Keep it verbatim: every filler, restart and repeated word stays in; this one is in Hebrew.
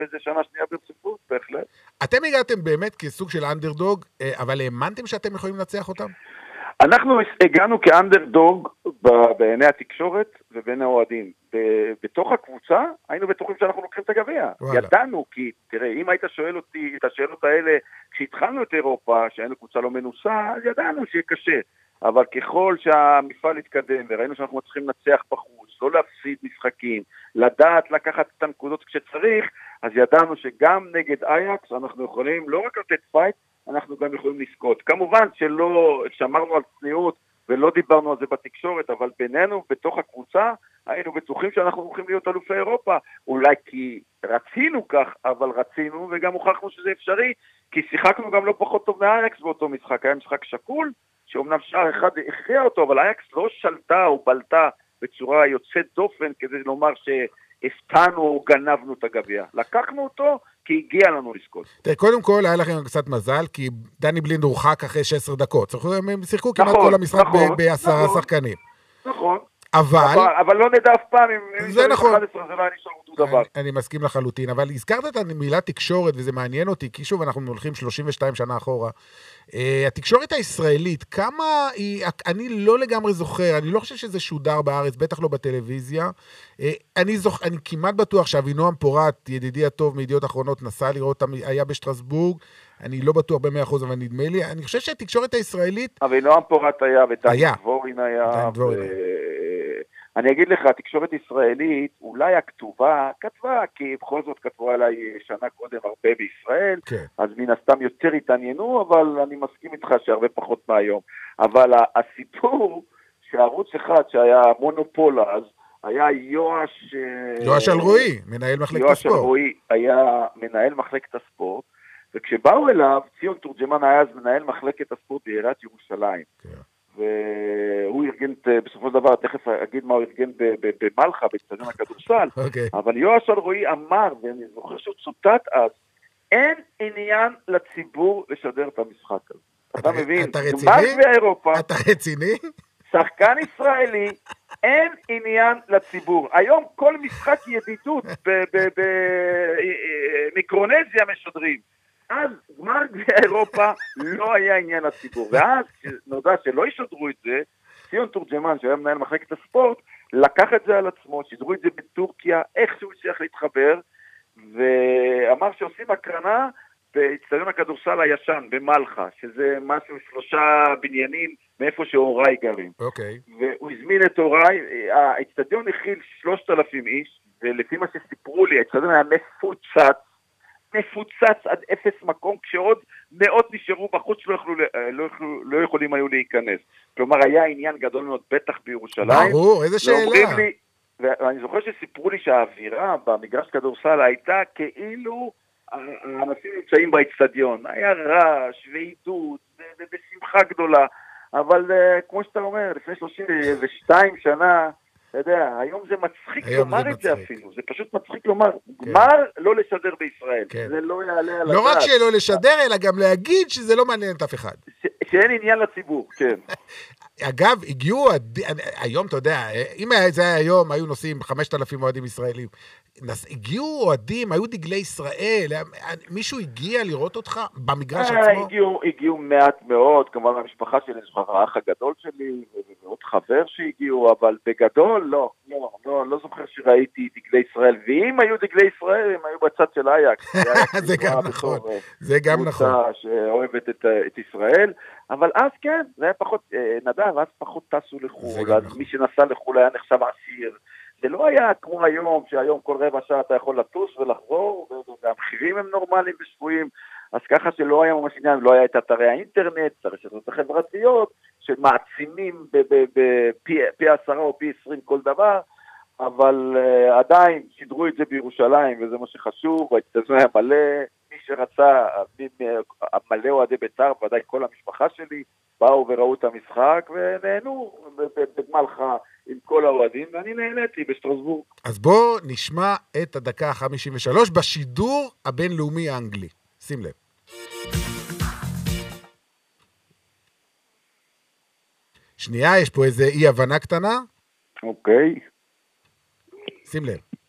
וזה שנה שנייה ברציפות, בהחלט. אתם הגעתם באמת כסוג של אנדרדוג, אבל האמנתם שאתם יכולים לנצח אותם? אנחנו הגענו כאנדרדוג בעיני התקשורת ובין האוהדים. בתוך הקבוצה היינו בטוחים שאנחנו לוקחים את הגביע. ידענו, כי תראה, אם היית שואל אותי את השאלות האלה כשהתחלנו את אירופה, שהיינו קבוצה לא מנוסה, אז ידענו שיהיה קשה. אבל ככל שהמפעל התקדם וראינו שאנחנו צריכים לנצח בחוץ, לא להפסיד משחקים, לדעת לקחת את הנקודות כשצריך, אז ידענו שגם נגד אייקס אנחנו יכולים לא רק לתת פייט, אנחנו גם יכולים לזכות. כמובן שלא שמרנו על צניעות ולא דיברנו על זה בתקשורת, אבל בינינו, בתוך הקבוצה, היינו בטוחים שאנחנו הולכים להיות אלופי אירופה. אולי כי רצינו כך, אבל רצינו וגם הוכחנו שזה אפשרי, כי שיחקנו גם לא פחות טוב מאייקס באותו משחק. היה משחק שקול, שאומנם שער אחד הכריע אותו, אבל אייקס לא שלטה או בלטה בצורה יוצאת דופן, כדי לומר שהפתענו או גנבנו את הגביע. לקחנו אותו, כי הגיע לנו לזכות. קודם כל, היה לכם קצת מזל, כי דני בלינד הורחק אחרי שש עשרה דקות. הם שיחקו כמעט כל המשחק בעשרה שחקנים. נכון. אבל... אבל לא נדע אף פעם, אם זה נכון. אחד עשרה זה לא היה נשאר אותו דבר. אני מסכים לחלוטין, אבל הזכרת את המילה תקשורת, וזה מעניין אותי, כי שוב אנחנו הולכים שלושים ושתיים שנה אחורה. התקשורת הישראלית, כמה היא, אני לא לגמרי זוכר, אני לא חושב שזה שודר בארץ, בטח לא בטלוויזיה. אני זוכר, אני כמעט בטוח שאבינועם פורט, ידידי הטוב מידיעות אחרונות, נסע לראות, היה בשטרסבורג, אני לא בטוח במאה אחוז, אבל נדמה לי, אני חושב שהתקשורת הישראלית... אבינועם פורט היה, ודני דבורין היה, אני אגיד לך, התקשורת ישראלית, אולי הכתובה, כתבה, כי בכל זאת כתבו עליי שנה קודם הרבה בישראל, כן. אז מן הסתם יותר התעניינו, אבל אני מסכים איתך שהרבה פחות מהיום. אבל הסיפור שערוץ אחד שהיה מונופול אז, היה יואש... יואש אלרועי, מנהל מחלקת יואש הספורט. יואש אלרועי היה מנהל מחלקת הספורט, וכשבאו אליו, ציון תורג'מן היה אז מנהל מחלקת הספורט בעיריית ירושלים. כן. והוא ארגן, בסופו של דבר, תכף אגיד מה הוא ארגן במלחה, באצטדיון הכדורסל, אבל יואש אלרועי אמר, ואני זוכר שהוא צוטט אז, אין עניין לציבור לשדר את המשחק הזה. אתה מבין? אתה רציני? באירופה, אתה רציני? שחקן ישראלי, אין עניין לציבור. היום כל משחק ידידות במיקרונזיה משדרים. אז גמר גביע אירופה לא היה עניין לציבור, ואז נודע שלא ישדרו את זה, ציון תורג'מן שהיה מנהל מחלקת הספורט, לקח את זה על עצמו, שידרו את זה בטורקיה, איכשהו צריך להתחבר, ואמר שעושים הקרנה באצטדיון הכדורסל הישן, במלחה, שזה משהו שלושה בניינים מאיפה שהוריי גרים. אוקיי. והוא הזמין את הוריי, האצטדיון הכיל שלושת אלפים איש, ולפי מה שסיפרו לי, האצטדיון היה מפוצץ, מפוצץ עד אפס מקום, כשעוד מאות נשארו בחוץ שלא יכלו, לא, יכלו, לא יכולים היו להיכנס. כלומר, היה עניין גדול מאוד, בטח בירושלים. ברור, איזה שאלה. לי, ואני זוכר שסיפרו לי שהאווירה במגרש כדורסל הייתה כאילו האנשים נמצאים באצטדיון. היה רעש ועידוד ושמחה גדולה, אבל כמו שאתה אומר, לפני שלושים ושתיים שנה, אתה יודע, היום זה מצחיק לומר את זה אפילו, זה פשוט מצחיק לומר, גמר לא לשדר בישראל, זה לא יעלה על הדעת. לא רק שלא לשדר, אלא גם להגיד שזה לא מעניין את אף אחד. שאין עניין לציבור, כן. אגב, הגיעו, היום אתה יודע, אם זה היה היום, היו נוסעים חמשת אלפים אוהדים ישראלים, הגיעו אוהדים, היו דגלי ישראל, מישהו הגיע לראות אותך במגרש עצמו? הגיעו מעט מאוד, כמובן המשפחה שלי, האח הגדול שלי, ועוד חבר שהגיעו, אבל בגדול לא, לא, לא, לא זוכר שראיתי דגלי ישראל, ואם היו דגלי ישראל, הם היו בצד של אייקס. זה גם נכון, זה גם נכון. קבוצה שאוהבת את ישראל, אבל אז כן, זה היה פחות, נדב, אז פחות טסו לחול, אז מי שנסע לחול היה נחשב עשיר, זה לא היה כמו היום, שהיום כל רבע שעה אתה יכול לטוס ולחזור, והמחירים הם נורמליים ושפויים, אז ככה שלא היה ממש עניין, לא היה את אתרי האינטרנט, הרשתות החברתיות, שמעצימים בפי עשרה או פי עשרים כל דבר, אבל uh, עדיין שידרו את זה בירושלים, וזה מה שחשוב, והאצטדיון היה מלא, מי שרצה, מלא אוהדי בית"ר, ודאי כל המשפחה שלי, באו וראו את המשחק, ונהנו בגמלחה עם כל האוהדים, ואני נהניתי בשטרסבורג. אז בואו נשמע את הדקה ה-חמישים ושלוש בשידור הבינלאומי האנגלי. שים לב. שנייה, יש פה איזה אי הבנה קטנה. אוקיי. שים לב.